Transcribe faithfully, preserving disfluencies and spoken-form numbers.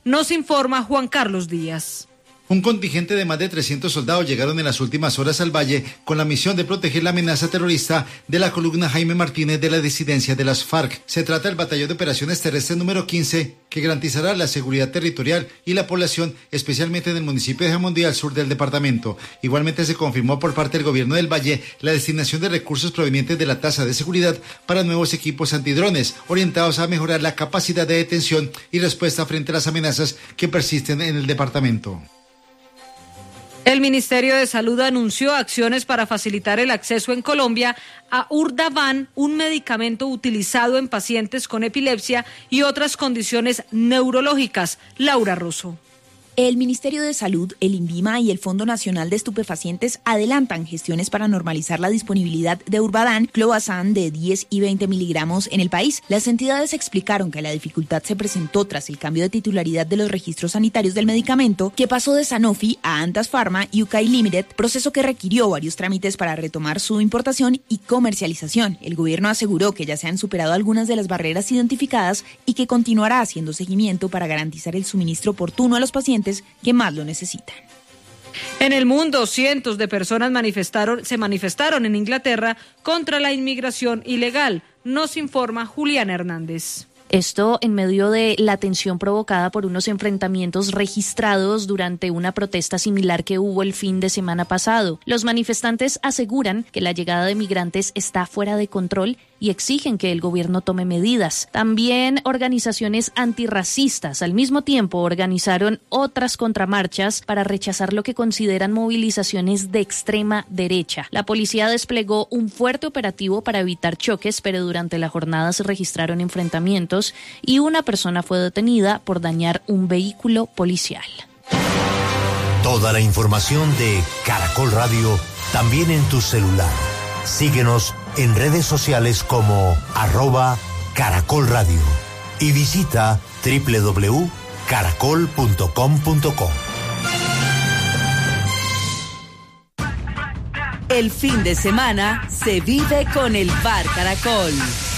Nos informa Juan Carlos Díaz. Un contingente de más de trescientos soldados llegaron en las últimas horas al valle con la misión de proteger la amenaza terrorista de la columna Jaime Martínez de la disidencia de las FARC. Se trata del Batallón de Operaciones Terrestres número quince, que garantizará la seguridad territorial y la población, especialmente en el municipio de Jamundí, al sur del departamento. Igualmente se confirmó por parte del gobierno del Valle la destinación de recursos provenientes de la tasa de seguridad para nuevos equipos antidrones, orientados a mejorar la capacidad de detención y respuesta frente a las amenazas que persisten en el departamento. El Ministerio de Salud anunció acciones para facilitar el acceso en Colombia a Urdavan, un medicamento utilizado en pacientes con epilepsia y otras condiciones neurológicas. Laura Rosso. El Ministerio de Salud, el INVIMA y el Fondo Nacional de Estupefacientes adelantan gestiones para normalizar la disponibilidad de Urbadán, clobazam de diez y veinte miligramos en el país. Las entidades explicaron que la dificultad se presentó tras el cambio de titularidad de los registros sanitarios del medicamento, que pasó de Sanofi a Antas Pharma U K Limited, proceso que requirió varios trámites para retomar su importación y comercialización. El gobierno aseguró que ya se han superado algunas de las barreras identificadas y que continuará haciendo seguimiento para garantizar el suministro oportuno a los pacientes que más lo necesitan. En el mundo, cientos de personas manifestaron, se manifestaron en Inglaterra contra la inmigración ilegal. Nos informa Juliana Hernández. Esto en medio de la tensión provocada por unos enfrentamientos registrados durante una protesta similar que hubo el fin de semana pasado. Los manifestantes aseguran que la llegada de migrantes está fuera de control y exigen que el gobierno tome medidas. También organizaciones antirracistas al mismo tiempo organizaron otras contramarchas para rechazar lo que consideran movilizaciones de extrema derecha. La policía desplegó un fuerte operativo para evitar choques, pero durante la jornada se registraron enfrentamientos y una persona fue detenida por dañar un vehículo policial. Toda la información de Caracol Radio también en tu celular. Síguenos en redes sociales como arroba Caracol Radio y visita doble u doble u doble u punto caracol punto com punto co. El fin de semana se vive con el Bar Caracol.